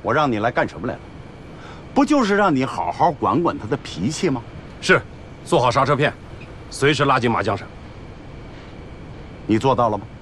我让你来干什么来了？不就是让你好好管管他的脾气吗？ 是，做好刹车片，随时拉进麻江上。 你做到了吗？